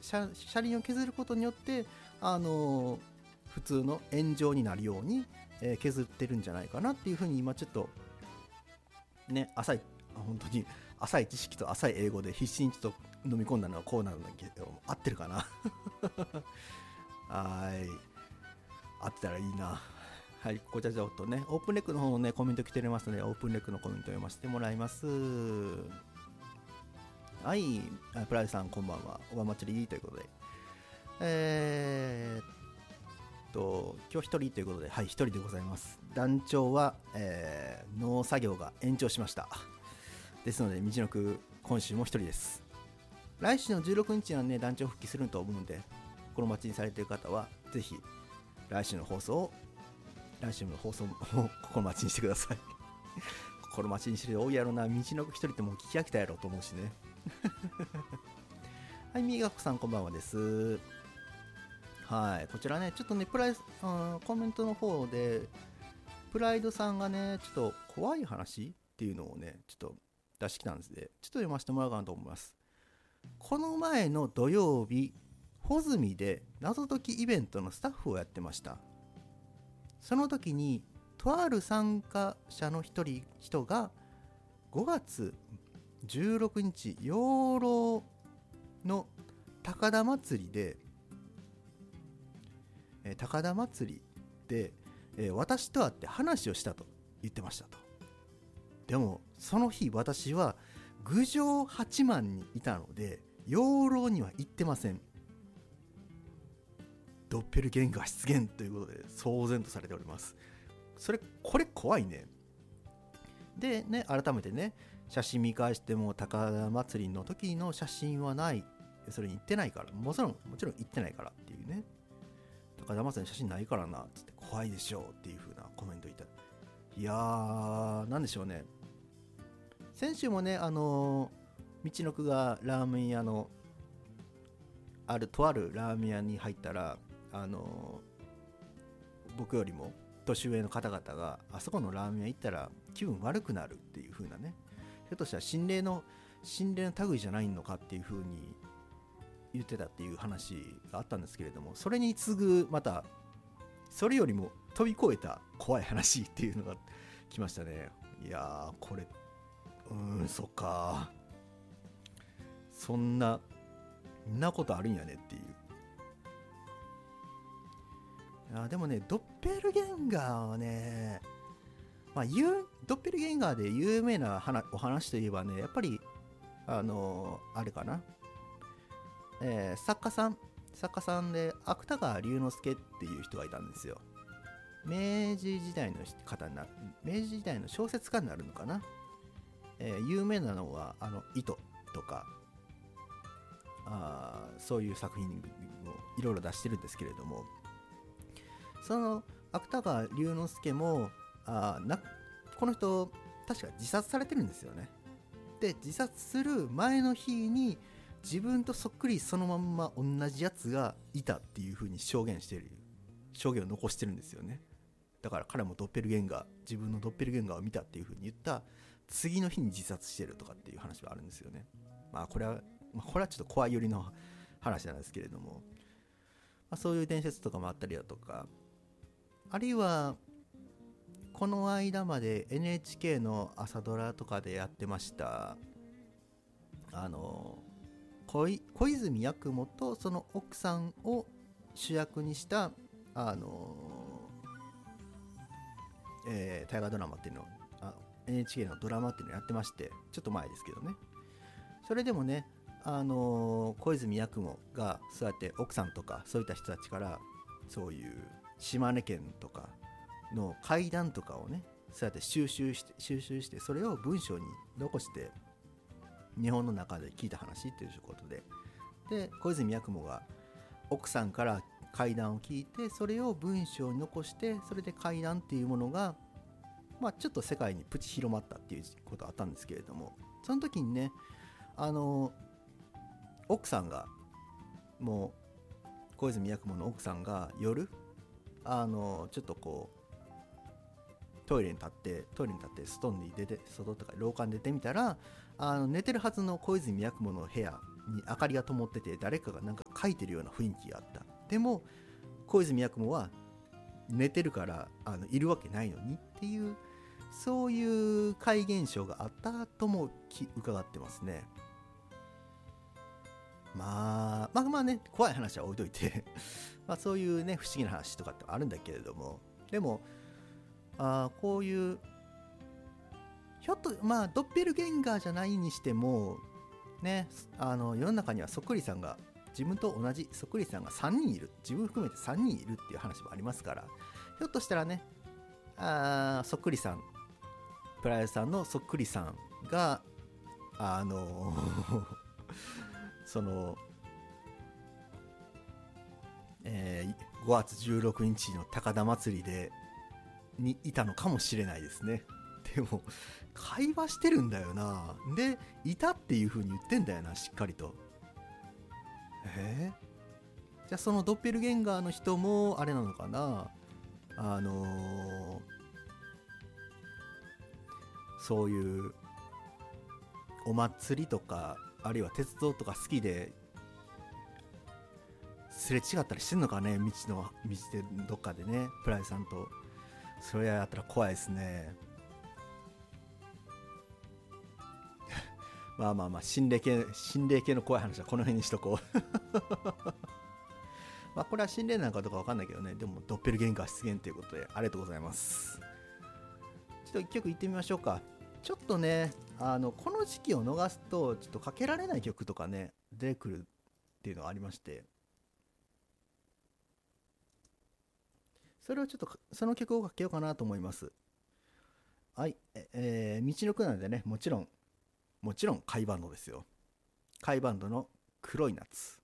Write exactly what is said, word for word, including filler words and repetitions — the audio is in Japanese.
車, 車輪を削ることによってあの普通の円状になるように、えー、削ってるんじゃないかなっていうふうに今ちょっとね浅い本当に浅い知識と浅い英語で必死にちょっと飲み込んだのはこうなんだけど合ってるかなはい合ってたらいいな。はい、こちらちょっとねオープンレックの方のねコメント来ておりますので、オープンレックのコメントを読ませてもらいます。はい、プライドさんこんばんは、おば祭りということで、えー、っと今日一人ということで、はい一人でございます。団長は、えー、農作業が延長しました。ですので道のく今週も一人です。来週のじゅうろくにちはね団長復帰すると思うので、心待ちにされている方はぜひ来週の放送を来週の放送も心待ちにしてください心待ちにしてる多いやろな、道のく一人ってもう聞き飽きたやろと思うしねはい、みがこさんこんばんはです。はい、こちらねちょっとねプライ、うん、コメントの方でプライドさんがねちょっと怖い話っていうのをねちょっと出してきたんですで、ちょっと読ませてもらおうかなと思います。この前の土曜日、穂積で謎解きイベントのスタッフをやってました。その時にとある参加者の一人人がごがつじゅうろくにち養老の高田祭りで、えー、高田祭りで、えー、私と会って話をしたと言ってましたと。でもその日私は郡上八幡にいたので養老には行ってません。ドッペルゲンガー出現ということで騒然とされております。それこれ怖いね。でね改めてね写真見返しても高田祭りの時の写真はない、それに行ってないから、もちろんもちろん行ってないからっていうね、高田祭りの写真ないからなっつって怖いでしょうっていう風なコメントいた。いやーなんでしょうね。先週もねあのー、道のくがラーメン屋のあるとあるラーメン屋に入ったらあのー、僕よりも年上の方々があそこのラーメン屋行ったら気分悪くなるっていう風なね、ひょっとしたら心霊の心霊の類じゃないのかっていう風に言ってたっていう話があったんですけれども、それに次ぐまたそれよりも飛び越えた怖い話っていうのが来ましたね。いやーこれうーんそっかそんなそんなことあるんやねっていう。いやでもねドッペルゲンガーはね、まあ、ドッペルゲンガーで有名なお話といえばねやっぱりあのー、あれかな、えー、作家さん作家さんで芥川龍之介っていう人がいたんですよ。明治時代の方にな明治時代の小説家になるのかな、えー、有名なのはあの糸とかあそういう作品をいろいろ出してるんですけれども、その芥川龍之介もあなこの人確か自殺されてるんですよね。で自殺する前の日に自分とそっくりそのまんま同じやつがいたっていう風に証言してる証言を残してるんですよね。だから彼もドッペルゲンガー自分のドッペルゲンガーを見たっていう風に言った次の日に自殺してるとかっていう話はあるんですよね。まあこれは、まあ、これはちょっと怖い寄りの話なんですけれども、まあ、そういう伝説とかもあったりだとか、あるいはこの間まで エヌエイチケー の朝ドラとかでやってましたあの 小, 小泉八雲とその奥さんを主役にしたあの、えー、大河ドラマっていうのを エヌエイチケー のドラマっていうのをやってまして、ちょっと前ですけどね。それでもねあの小泉八雲がそうやって奥さんとかそういった人たちからそういう島根県とかの怪談とかをねそうやって収集して収集してそれを文章に残して日本の中で聞いた話っていうことで、で小泉八雲が奥さんから怪談を聞いてそれを文章に残して、それで怪談っていうものがまあちょっと世界にプチ広まったっていうことがあったんですけれども、その時にねあの奥さんがもう小泉八雲の奥さんが夜あのちょっとこうトイレに立ってトイレに立って外に出て外とか廊下に出てみたらあの寝てるはずの小泉八雲の部屋に明かりが灯ってて、誰かがなんか書いてるような雰囲気があった。でも小泉八雲は寝てるからあのいるわけないのにっていう、そういう怪現象があったとも伺ってますね。まあ、まあまあね、怖い話は置いといてまあそういうね不思議な話とかってあるんだけれども、でもあこういうひょっとまあドッペルゲンガーじゃないにしてもね、あの世の中にはそっくりさんが、自分と同じそっくりさんがさんにんいる、自分含めてさんにんいるっていう話もありますから、ひょっとしたらね、あそっくりさん、プライドさんのそっくりさんがあのその、えー、ごがつじゅうろくにちの高田祭りでにいたのかもしれないですね。でも会話してるんだよな。でいたっていう風に言ってんだよな、しっかりと。えー、じゃあそのドッペルゲンガーの人もあれなのかな、あのー、そういうお祭りとかあるいは鉄道とか好きですれ違ったりしてんのかね、道の道でどっかでね、プライさんと。それやったら怖いですねまあまあまあ、心霊系心霊系の怖い話はこの辺にしとこうまあこれは心霊なのかどうか分かんないけどね、でもドッペルゲンガー出現ということでありがとうございます。ちょっと一曲いってみましょうか。ちょっとね、あのこの時期を逃すとちょっとかけられない曲とかね出てくるっていうのがありまして、それをちょっとその曲をかけようかなと思います。はい、えー、道のくなんでね、もちろんもちろん甲斐バンドですよ。甲斐バンドの黒い夏。